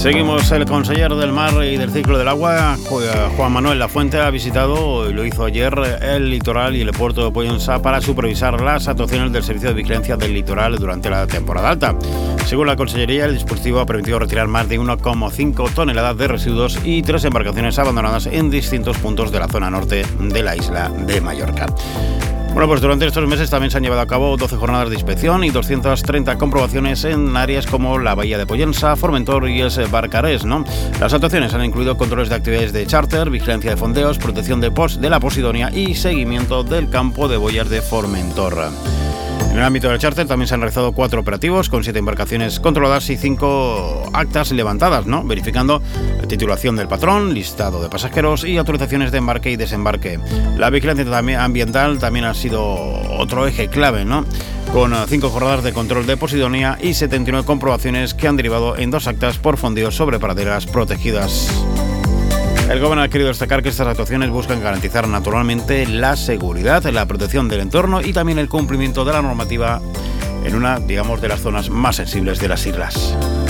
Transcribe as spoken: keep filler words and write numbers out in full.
Seguimos. El consejero del Mar y del Ciclo del Agua, Juan Manuel Lafuente, ha visitado, y lo hizo ayer, el litoral y el puerto de Pollensa para supervisar las actuaciones del Servicio de Vigilancia del Litoral durante la temporada alta. Según la Consellería, el dispositivo ha permitido retirar más de uno coma cinco toneladas de residuos y tres embarcaciones abandonadas en distintos puntos de la zona norte de la isla de Mallorca. Bueno, pues durante estos meses también se han llevado a cabo doce jornadas de inspección y doscientas treinta comprobaciones en áreas como la Bahía de Pollensa, Formentor y el Barcarés, ¿no? Las actuaciones han incluido controles de actividades de charter, vigilancia de fondeos, protección de, pos, de la Posidonia y seguimiento del campo de boyas de Formentor. En el ámbito del charter también se han realizado cuatro operativos con siete embarcaciones controladas y cinco actas levantadas, ¿no? Verificando la titulación del patrón, listado de pasajeros y autorizaciones de embarque y desembarque. La vigilancia también ambiental también ha sido otro eje clave, ¿no? Con cinco jornadas de control de Posidonia y setenta y nueve comprobaciones que han derivado en dos actas por fondeos sobre praderas protegidas. El gobierno ha querido destacar que estas actuaciones buscan garantizar naturalmente la seguridad, la protección del entorno y también el cumplimiento de la normativa en una, digamos, de las zonas más sensibles de las islas.